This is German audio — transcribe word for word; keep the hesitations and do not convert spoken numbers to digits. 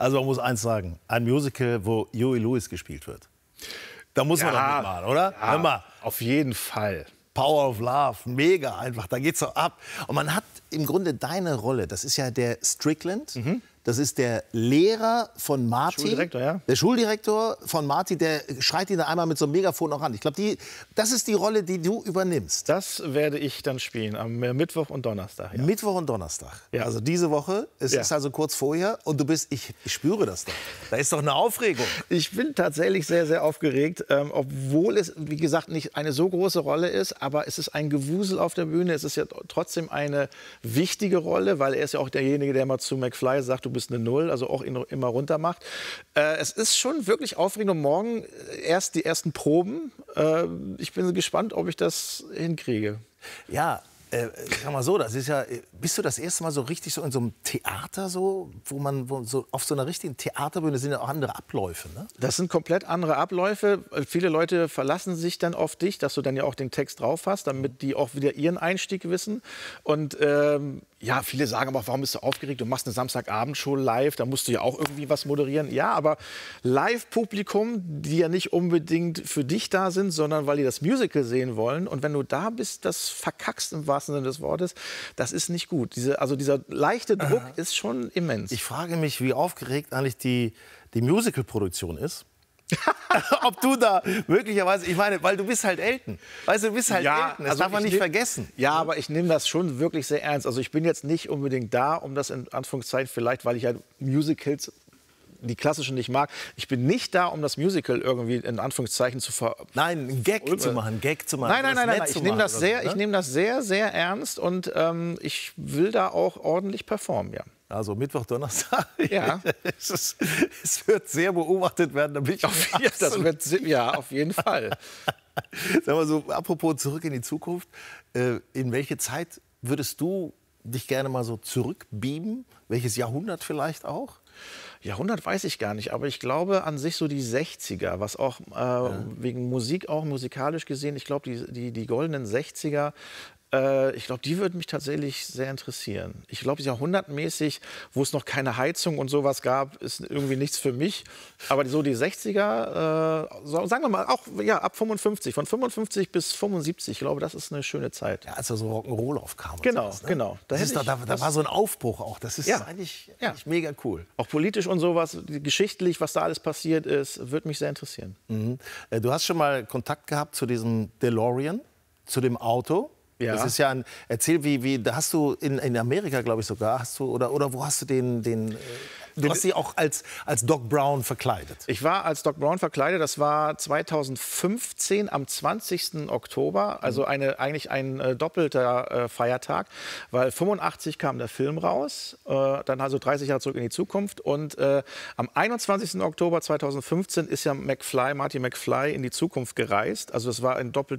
Also man muss eins sagen, ein Musical, wo Huey Lewis gespielt wird. Da muss man Ja, doch mitmachen, oder? Ja, Hör mal. auf jeden Fall. Power of Love, mega einfach, da geht's doch ab. Und man hat im Grunde deine Rolle, das ist ja der Strickland, mhm. das ist der Lehrer von Marty. Schuldirektor, ja. Der Schuldirektor von Marty, der schreit ihn da einmal mit so einem Megafon auch an. Ich glaube, das ist die Rolle, die du übernimmst. Das werde ich dann spielen, am Mittwoch und Donnerstag. Ja. Mittwoch und Donnerstag. Ja. Also diese Woche, es ja. ist also kurz vorher und du bist, ich, ich spüre das doch. Da ist doch eine Aufregung. Ich bin tatsächlich sehr, sehr aufgeregt, ähm, obwohl es, wie gesagt, nicht eine so große Rolle ist, aber es ist ein Gewusel auf der Bühne. Es ist ja trotzdem eine wichtige Rolle, weil er ist ja auch derjenige, der mal zu McFly sagt, du bist eine Null, also auch ihn immer runter macht. Äh, es ist schon wirklich aufregend und morgen erst die ersten Proben. Äh, ich bin gespannt, ob ich das hinkriege. Ja, äh, sag mal so, das ist ja, bist du das erste Mal so richtig so in so einem Theater so, wo man wo so auf so einer richtigen Theaterbühne sind ja auch andere Abläufe, ne? Das sind komplett andere Abläufe. Viele Leute verlassen sich dann auf dich, dass du dann ja auch den Text drauf hast, damit die auch wieder ihren Einstieg wissen. Und ähm, ja, viele sagen aber, warum bist du aufgeregt? Du machst eine Samstagabendshow live, da musst du ja auch irgendwie was moderieren. Ja, aber Live-Publikum, die ja nicht unbedingt für dich da sind, sondern weil die das Musical sehen wollen. Und wenn du da bist, das verkackst im wahrsten Sinne des Wortes, das ist nicht gut. Diese, also dieser leichte Druck Aha. ist schon immens. Ich frage mich, wie aufgeregt eigentlich die, die Musical-Produktion ist. Ob du da möglicherweise, ich meine, weil du bist halt Elton. Weißt du, du bist halt ja, Elton, das also darf man nicht nehm, vergessen. Ja, aber ich nehme das schon wirklich sehr ernst. Also ich bin jetzt nicht unbedingt da, um das in Anführungszeichen vielleicht, weil ich ja Musicals, die klassischen nicht mag. Ich bin nicht da, um das Musical irgendwie in Anführungszeichen zu ver... Nein, einen Gag oder? zu machen, einen Gag zu machen. Nein, nein, nein, nein, nein. Ich nehme das, sehr, so, ne? ich nehm das sehr, sehr ernst und ähm, ich will da auch ordentlich performen, ja. Also Mittwoch, Donnerstag. Ja. es, ist, es wird sehr beobachtet werden. Da bin ich auf, ja, das wird, ja, auf jeden Fall. Sag mal so, apropos zurück in die Zukunft. Äh, in welche Zeit würdest du dich gerne mal so zurückbeamen? Welches Jahrhundert vielleicht auch? Jahrhundert weiß ich gar nicht, aber ich glaube an sich so die sechziger, was auch äh, ja. wegen Musik, auch musikalisch gesehen, ich glaube die, die, die goldenen sechziger, äh, ich glaube, die würden mich tatsächlich sehr interessieren. Ich glaube, jahrhundertmäßig, wo es noch keine Heizung und sowas gab, ist irgendwie nichts für mich. Aber so die sechziger, äh, so, sagen wir mal, auch ja, ab fünfundfünfzig, von fünfundfünfzig bis fünfundsiebzig, ich glaube, das ist eine schöne Zeit. Ja, als da so Rock'n'Roll aufkam. Genau, sowas, ne? genau. Da, das ist ich, da, da, da war so ein Aufbruch auch. Das ist ja, eigentlich, ja. eigentlich mega cool. Auch politisch und sowas, geschichtlich, was da alles passiert ist, würde mich sehr interessieren. Mhm. Du hast schon mal Kontakt gehabt zu diesem DeLorean, zu dem Auto. Ja. Das ist ja ein, erzähl, wie, wie, da hast du in, in Amerika, glaube ich sogar, hast du, oder, oder wo hast du den, den, du hast sie auch als, als Doc Brown verkleidet? Ich war als Doc Brown verkleidet, das war zweitausendfünfzehn am zwanzigsten Oktober, also eine, eigentlich ein äh, doppelter äh, Feiertag, weil fünfundachtzig kam der Film raus, äh, dann also dreißig Jahre zurück in die Zukunft und äh, am einundzwanzigsten Oktober zweitausendfünfzehn ist ja McFly, Marty McFly in die Zukunft gereist, also das war ein doppelter